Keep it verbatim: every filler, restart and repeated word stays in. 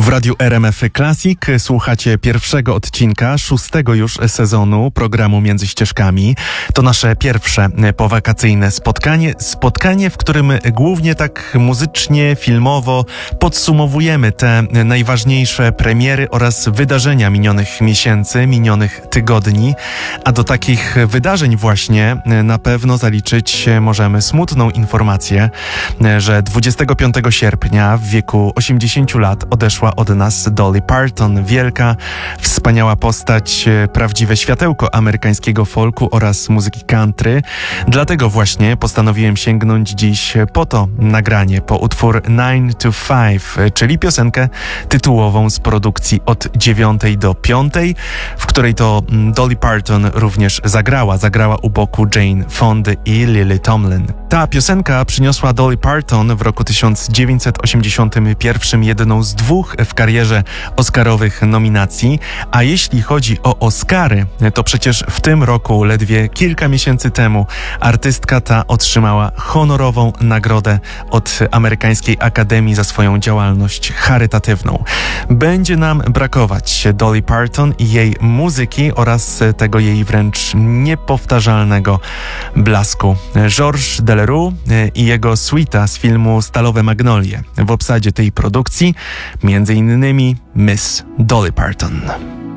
W Radiu R M F Classic słuchacie pierwszego odcinka szóstego już sezonu programu Między Ścieżkami. To nasze pierwsze powakacyjne spotkanie. Spotkanie, w którym głównie tak muzycznie, filmowo podsumowujemy te najważniejsze premiery oraz wydarzenia minionych miesięcy, minionych tygodni. A do takich wydarzeń właśnie na pewno zaliczyć możemy smutną informację, że dwudziestego piątego sierpnia w wieku osiemdziesięciu lat odeszła od nas Dolly Parton, wielka, wspaniała postać, prawdziwe światełko amerykańskiego folku oraz muzyki country. Dlatego właśnie postanowiłem sięgnąć dziś po to nagranie, po utwór nine to five, czyli piosenkę tytułową z produkcji od dziewiątej do piątej, w której to Dolly Parton również zagrała. Zagrała u boku Jane Fondy i Lily Tomlin. Ta piosenka przyniosła Dolly Parton w roku tysiąc dziewięćset osiemdziesiątym pierwszym jedną z dwóch w karierze oscarowych nominacji, a jeśli chodzi o Oscary, to przecież w tym roku, ledwie kilka miesięcy temu, artystka ta otrzymała honorową nagrodę od Amerykańskiej Akademii za swoją działalność charytatywną. Będzie nam brakować Dolly Parton i jej muzyki oraz tego jej wręcz niepowtarzalnego blasku. Georges Delerue i jego suita z filmu Stalowe Magnolie. W obsadzie tej produkcji między innymi Miss Dolly Parton.